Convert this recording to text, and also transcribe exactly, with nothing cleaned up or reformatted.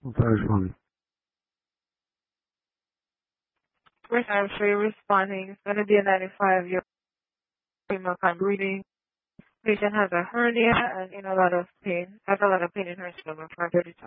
First one. First time for you responding. It's going to be a ninety-five year female kind breathing. Patient has a hernia and in a lot of pain. Has a lot of pain in her stomach for thirty